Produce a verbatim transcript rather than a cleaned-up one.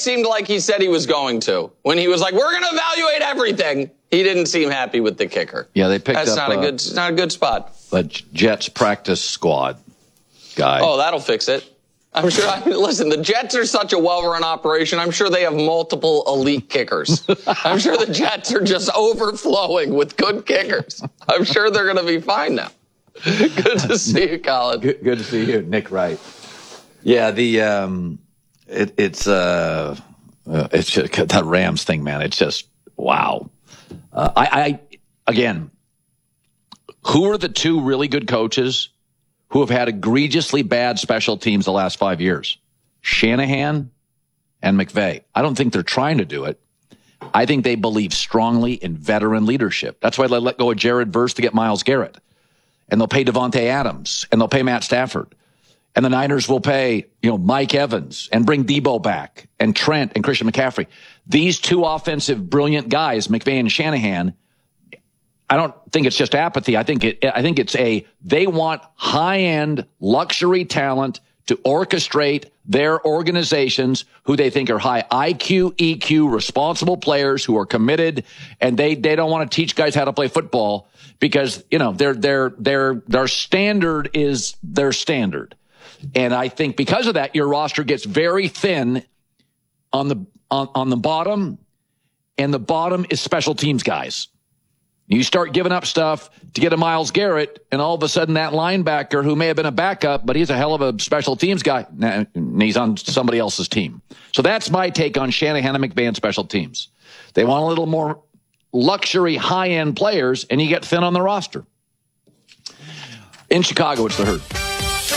seemed like he said he was going to. When he was like, we're going to evaluate everything, he didn't seem happy with the kicker. Yeah, they picked That's up... That's not, uh, a good, not a good spot. The Jets practice squad guy. Oh, that'll fix it. I'm sure. I mean, listen, the Jets are such a well-run operation. I'm sure they have multiple elite kickers. I'm sure the Jets are just overflowing with good kickers. I'm sure they're going to be fine now. Good to see you, Colin. Good, good to see you, Nick Wright. Yeah, the um, it, it's uh, uh, it's just, that Rams thing, man. It's just wow. Uh, I, I again, who are the two really good coaches who have had egregiously bad special teams the last five years? Shanahan and McVay. I don't think they're trying to do it. I think they believe strongly in veteran leadership. That's why they let go of Jared Verse to get Myles Garrett. And they'll pay Devontae Adams, and they'll pay Matt Stafford. And the Niners will pay, you know, Mike Evans and bring Debo back and Trent and Christian McCaffrey. These two offensive, brilliant guys, McVay and Shanahan, I don't think it's just apathy. I think it, I think it's a, they want high-end luxury talent to orchestrate their organizations who they think are high I Q, E Q, responsible players who are committed, and they, they don't want to teach guys how to play football because, you know, their, their, their, their standard is their standard. And I think because of that, your roster gets very thin on the, on, on the bottom, and the bottom is special teams guys. You start giving up stuff to get a Myles Garrett, and all of a sudden that linebacker, who may have been a backup, but he's a hell of a special teams guy, nah, he's on somebody else's team. So that's my take on Shanahan and McVay special teams. They want a little more luxury, high-end players, and you get thin on the roster. In Chicago, it's the Herd.